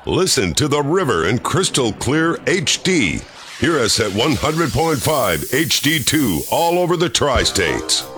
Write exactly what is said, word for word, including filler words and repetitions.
Listen to the river in crystal clear H D. Hear us at one hundred point five H D two all over the tri-states.